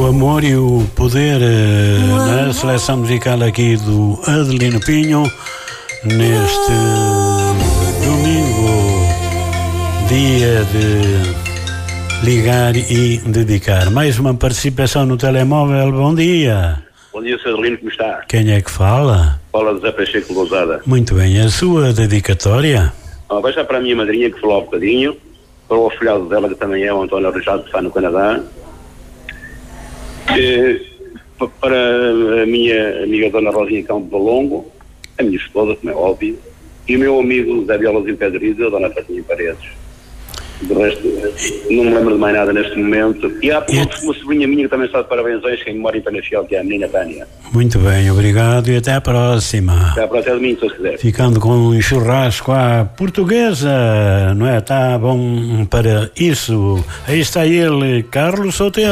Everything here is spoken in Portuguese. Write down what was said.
O amor e o poder na seleção musical aqui do Adelino Pinho, neste domingo, dia de ligar e dedicar. Mais uma participação no telemóvel. Bom dia. Bom dia, Sr. Adelino, como está? Quem é que fala? Fala José Pacheco Lousada. Muito bem, a sua dedicatória? Vai já para a minha madrinha, que falou há bocadinho, para o afilhado dela, que também é o António Arrejado, que está no Canadá, para a minha amiga Dona Rosinha Cão de Balongo, a minha esposa, como é óbvio, e o meu amigo Zé Violas em Pedriza, a Dona Fatinha Paredes. De resto, não me lembro de mais nada neste momento. E há uma sobrinha minha que também está de parabéns hoje, que é em memória Penafiel, que é a menina Tânia. Muito bem, obrigado e até à próxima. Até à próxima domingo, se quiser. Ficando com um churrasco à portuguesa, não é? Está bom para isso. Aí está ele, Carlos Sotelo.